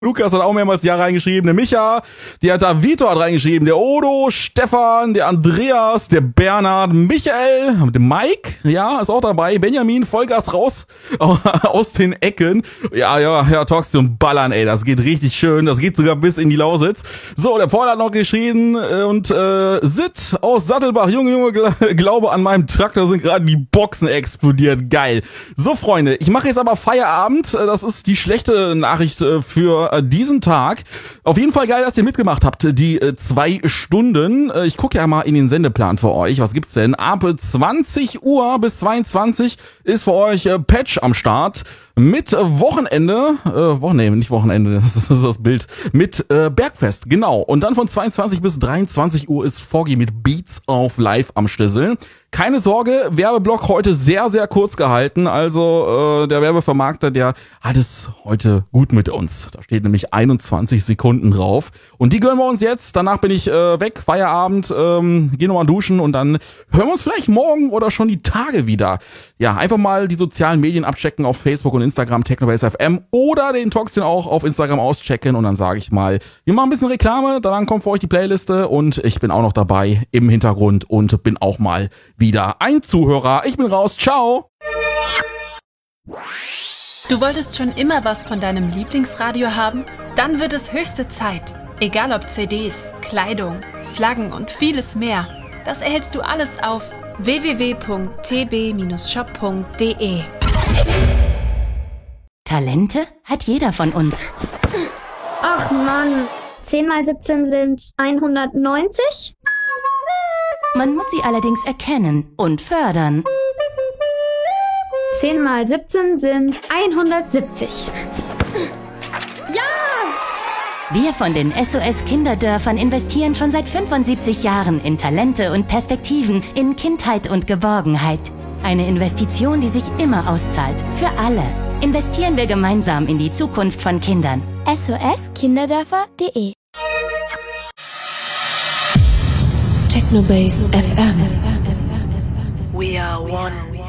Lukas hat auch mehrmals Ja reingeschrieben, der Micha, der Vitor hat reingeschrieben, der Odo, Stefan, der Andreas, der Bernhard, Michael, der Mike, ja, ist auch dabei, Benjamin, Vollgas raus aus den Ecken. Ja, Toxi und Ballern, ey, das geht richtig schön, das geht sogar bis in die Lausitz. So, der Paul hat noch geschrieben und Sid aus Sattelbach, Junge, glaube an meinem Traktor sind gerade die Boxen explodiert, geil. So, Freunde, ich mache jetzt aber Feierabend, das ist die schlechte Nachricht für diesen Tag. Auf jeden Fall geil, dass ihr mitgemacht habt, die 2 Stunden. Ich gucke ja mal in den Sendeplan für euch. Was gibt's denn? Ab 20 Uhr bis 22 ist für euch Patch am Start. Mit Wochenende, nicht Wochenende, das ist das Bild, mit Bergfest, genau. Und dann von 22 bis 23 Uhr ist Foggy mit Beats auf Live am Schlüssel. Keine Sorge, Werbeblock heute sehr, sehr kurz gehalten. Also der Werbevermarkter, der hat es heute gut mit uns. Da steht nämlich 21 Sekunden drauf. Und die gönnen wir uns jetzt. Danach bin ich weg, Feierabend, geh nochmal duschen und dann hören wir uns vielleicht morgen oder schon die Tage wieder. Ja, einfach mal die sozialen Medien abchecken auf Facebook und Instagram, Technobase FM oder den Talkstream auch auf Instagram auschecken. Und dann sage ich mal, wir machen ein bisschen Reklame, danach kommt für euch die Playliste und ich bin auch noch dabei im Hintergrund und bin auch mal wieder ein Zuhörer. Ich bin raus. Ciao. Du wolltest schon immer was von deinem Lieblingsradio haben? Dann wird es höchste Zeit. Egal ob CDs, Kleidung, Flaggen und vieles mehr. Das erhältst du alles auf www.tb-shop.de. Talente hat jeder von uns. Ach Mann, 10 mal 17 sind 190? Man muss sie allerdings erkennen und fördern. 10 mal 17 sind 170. Ja! Wir von den SOS Kinderdörfern investieren schon seit 75 Jahren in Talente und Perspektiven, in Kindheit und Geborgenheit. Eine Investition, die sich immer auszahlt. Für alle. Investieren wir gemeinsam in die Zukunft von Kindern. SOS-Kinderdörfer.de Technobase FM. We are one.